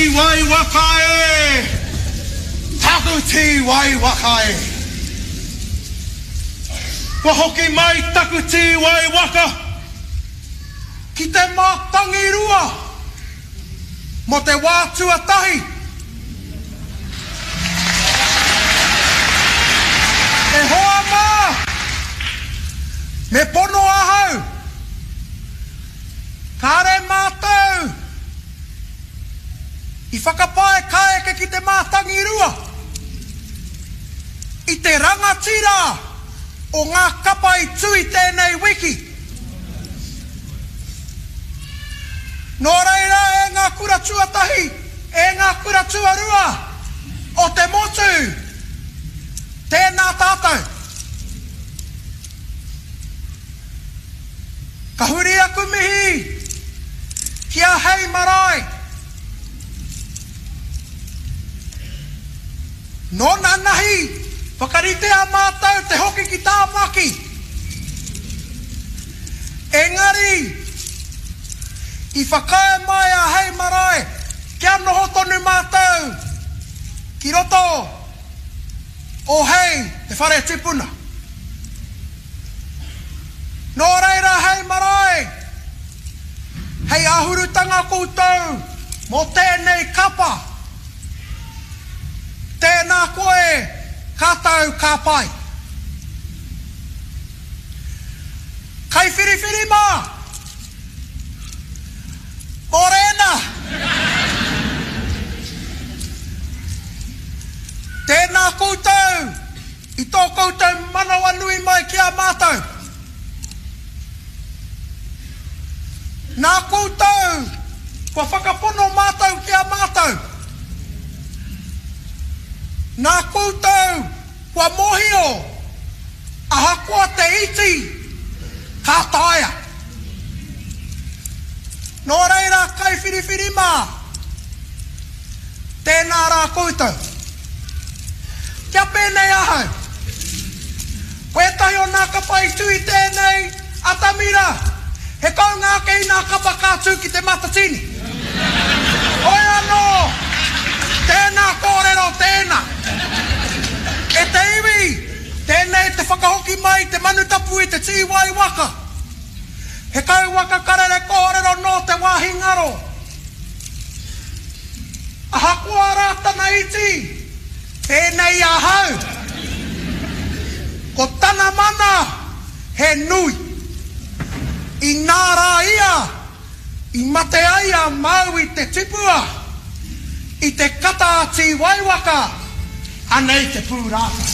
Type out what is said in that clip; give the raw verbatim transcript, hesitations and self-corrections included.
ti wai waka e. Taku ti wai waka e. Wa hoki mai taku ti wai waka. Ki te mātangi rua. Mo te wātua tahi. E hoa mā. Me pono ahau. Kare mātou. I whakapae kaeke ki te mātangi rua. I te rangatira o ngā kapa i tui tēnei wiki. Nō reira e ngā kura tuatahi, e ngā kura tuarua o te motu. Tēnā tātou. Ka huri aku mihi, kia hei marae. Nōna nahi, whakarite a mātou te hoki ki tā maki. Engari, i whakae mai a hei marae, kia noho tonu mātou, ki roto o hei te whare tipuna. Nō reira hei marae, hei ahurutanga koutou, mo tēnei kapa. Tēnā koe, kātau kā pai. Kai whiriwhiri mā. Morena. Tēnā koutou, i tō koutou manawa nui mai ki a mātou. Nā koutou, kua whakapono mātou ki a mātou. Nā koutou, kua mohio, aha kua te iti, ka taia. Nō reira kai whiriwhiri mā, tēnā rā koutou. Kia pēnei ahau, koe tahi o nā kapa i tui tēnei atamira, he kau ngā kei nā kapa kātū ki te matatini. Oi anō, tēnā kōrero tēnā. E te iwi, tēnei te whakahoki mai, te manutapu i te tī wai waka. He kau waka karere kōrero no te wāhi ngaro. Aha kua rātana iti, tēnei ahau. Ko tana mana, he nui. I nārā ia, i mate aia mau i te tipua, i te kata tī wai waka, anei te pūrāta.